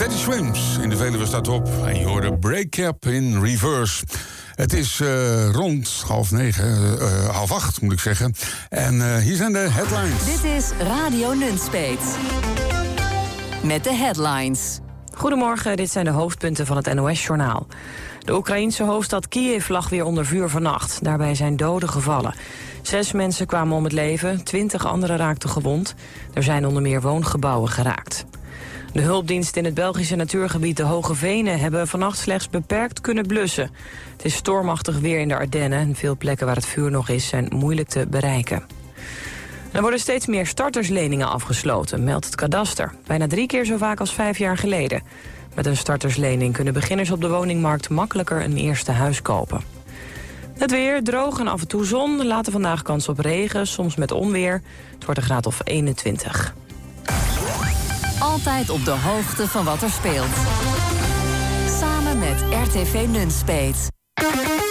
Teddy Swims in de Veluwe staat op. En je hoorde Breakup in Reverse. Het is rond 7:30, 7:30 moet ik zeggen. En hier zijn de headlines. Dit is Radio Nunspeet. Met de headlines. Goedemorgen, dit zijn de hoofdpunten van het NOS-journaal. De Oekraïense hoofdstad Kiev lag weer onder vuur vannacht. Daarbij zijn doden gevallen. 6 mensen kwamen om het leven, 20 anderen raakten gewond. Er zijn onder meer woongebouwen geraakt. De hulpdiensten in het Belgische natuurgebied de Hoge Venen hebben vannacht slechts beperkt kunnen blussen. Het is stormachtig weer in de Ardennen en veel plekken waar het vuur nog is zijn moeilijk te bereiken. Er worden steeds meer startersleningen afgesloten, meldt het kadaster. Bijna 3 keer zo vaak als 5 jaar geleden. Met een starterslening kunnen beginners op de woningmarkt makkelijker een eerste huis kopen. Het weer, droog en af en toe zon. Later vandaag kans op regen, soms met onweer. Het wordt een graad of 21. Altijd op de hoogte van wat er speelt. Samen met RTV Nunspeet.